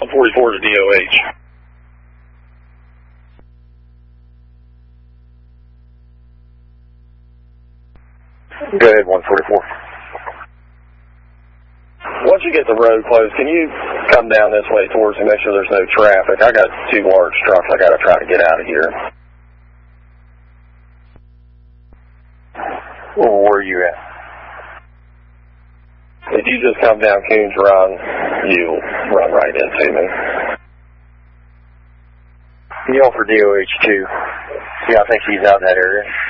144 to DOH. Go ahead, 144. Once you get the road closed, can you come down this way towards me, make sure there's no traffic? I got 2 large trucks I got to try to get out of here. Well, where are you at? If you just come down Coons Run, you'll run right into me. Can you offer DOH 2? Yeah, I think he's out in that area.